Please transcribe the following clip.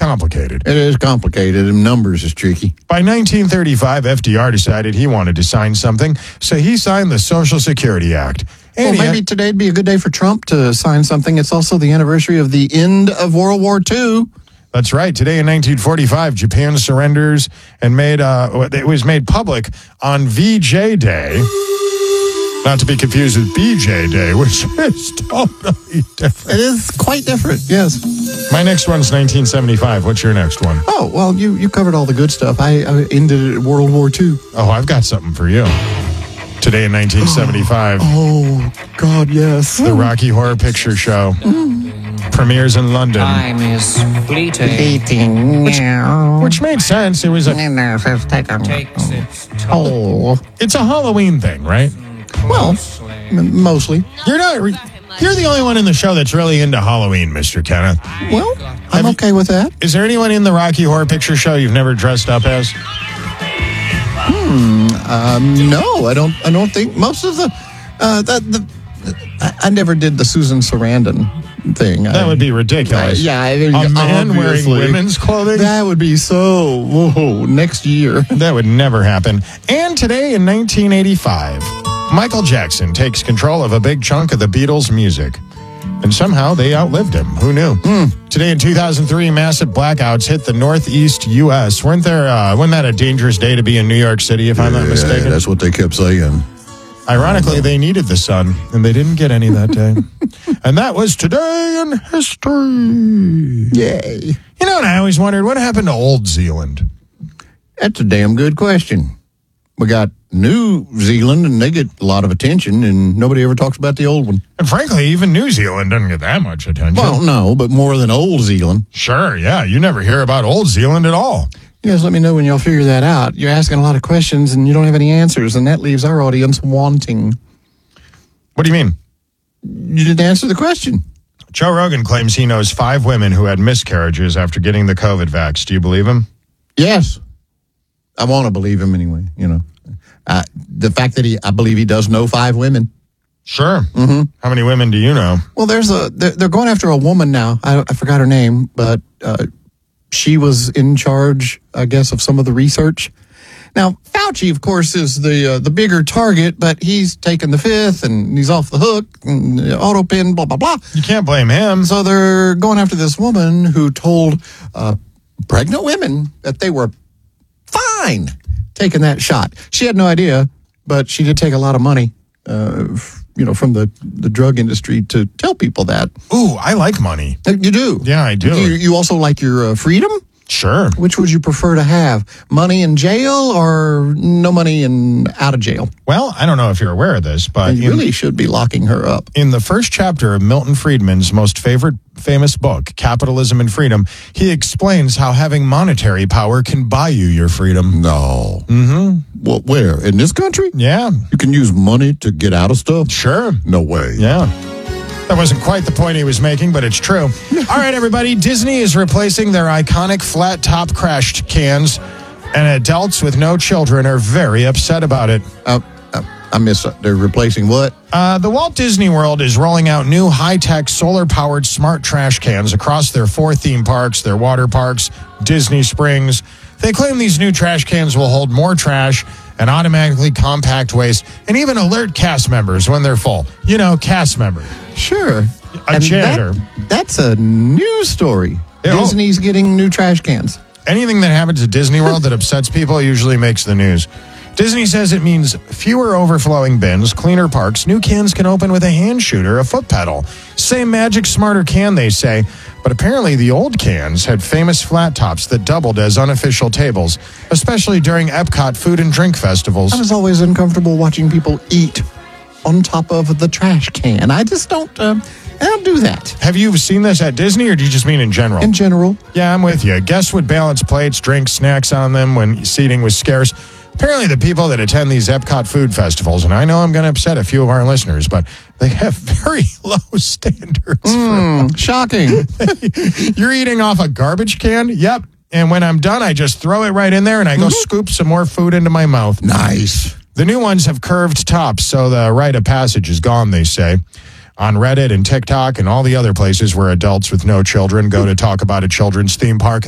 complicated. It is complicated, and numbers is tricky. By 1935, FDR decided he wanted to sign something, so he signed the Social Security Act. Well, maybe today'd be a good day for Trump to sign something. It's also the anniversary of the end of World War II. That's right. Today in 1945, Japan surrenders and it was made public on VJ Day. Not to be confused with BJ Day, which is totally different. It is quite different, yes. My next one's 1975. What's your next one? Oh, well, you covered all the good stuff. I ended it at World War II. Oh, I've got something for you. Today in 1975. Oh, God, yes. The Rocky Horror Picture Show premieres in London. Time is fleeting. Which made sense. It was Takes its Oh, it's a Halloween thing, right? well, mostly. You're the only one in the show that's really into Halloween, Mr. Kenneth. Well, I'm okay with that. Is there anyone in the Rocky Horror Picture Show you've never dressed up as? No, I don't think most of the I never did the Susan Sarandon thing. That would be ridiculous. A man wearing women's clothing? That would be so, next year. That would never happen. And today in 1985, Michael Jackson takes control of a big chunk of the Beatles' music. And somehow they outlived him. Who knew? Today in 2003, massive blackouts hit the northeast U.S. Wasn't that a dangerous day to be in New York City, if I'm not mistaken? That's what they kept saying. Ironically, they needed the sun, and they didn't get any that day. And that was Today in History. Yay. You know, and I always wondered, what happened to Old Zealand? That's a damn good question. We got New Zealand, and they get a lot of attention, and nobody ever talks about the old one. And frankly, even New Zealand doesn't get that much attention. Well, no, but more than Old Zealand. Sure, yeah. You never hear about Old Zealand at all. You guys let me know when y'all figure that out. You're asking a lot of questions, and you don't have any answers, and that leaves our audience wanting. What do you mean? You didn't answer the question. Joe Rogan claims he knows 5 women who had miscarriages after getting the COVID vax. Do you believe him? Yes. I want to believe him anyway, you know. The fact that I believe he does know 5 women. Sure. Mm-hmm. How many women do you know? Well, they're going after a woman now. I forgot her name, but she was in charge, I guess, of some of the research. Now, Fauci, of course, is the bigger target, but he's taken the 5th, and he's off the hook, and auto pin, blah, blah, blah. You can't blame him. So they're going after this woman who told pregnant women that they were fine taking that shot. She had no idea, but she did take a lot of money, from the drug industry to tell people that. Ooh, I like money. You do? Yeah, I do. You also like your freedom? Sure. Which would you prefer to have? Money in jail or no money and out of jail? Well, I don't know if you're aware of this, but you really should be locking her up. In the first chapter of Milton Friedman's most famous book, Capitalism and Freedom, he explains how having monetary power can buy you your freedom. No. Mm-hmm. Well, where? In this country? Yeah. You can use money to get out of stuff? Sure. No way. Yeah. That wasn't quite the point he was making, but it's true. All right, everybody. Disney is replacing their iconic flat-top crash cans, and adults with no children are very upset about it. I missed. They're replacing what? The Walt Disney World is rolling out new high-tech, solar-powered smart trash cans across their 4 theme parks, their water parks, Disney Springs. They claim these new trash cans will hold more trash and automatically compact waste, and even alert cast members when they're full. You know, cast members. Sure. A janitor. That's a news story. Disney's getting new trash cans. Anything that happens at Disney World that upsets people usually makes the news. Disney says it means fewer overflowing bins, cleaner parks, new cans can open with a hand shooter, a foot pedal. Same magic, smarter can, they say. But apparently the old cans had famous flat tops that doubled as unofficial tables, especially during Epcot food and drink festivals. I was always uncomfortable watching people eat on top of the trash can. I just don't do that. Have you seen this at Disney, or do you just mean in general? In general. Yeah, I'm with you. Guests would balance plates, drinks, snacks on them when seating was scarce. Apparently the people that attend these Epcot food festivals, and I know I'm going to upset a few of our listeners, but they have very low standards. Shocking. You're eating off a garbage can? Yep. And when I'm done, I just throw it right in there, and I go scoop some more food into my mouth. Nice. The new ones have curved tops, so the rite of passage is gone, they say. On Reddit and TikTok and all the other places where adults with no children go to talk about a children's theme park,